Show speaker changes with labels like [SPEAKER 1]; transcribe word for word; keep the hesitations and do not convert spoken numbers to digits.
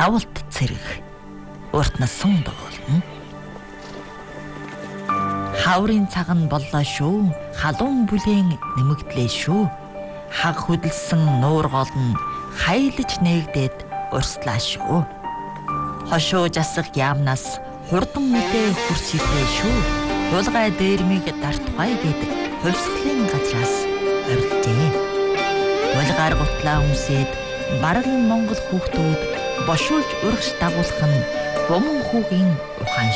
[SPEAKER 1] давалт цэрэг урт насан дуулна. Хаврын цаг нь боллоо шүү. Халуун бүлээн нэмэгдлээ шүү. Хаг хөдөлсөн нуур гол нь хайлж нээгдээд урслаа шүү. Хошуу жасах яамнаас хурдан мэдээ хурц ирлээ шүү. Хулгай дээрмиг дартгай гэд хувьсгалын газраас орилжээ. Булгаар гутлаа өмсөд бараг Монгол хүүхдүүд бошуулж урагш дагуулах нь бомон хүүгийн ухаан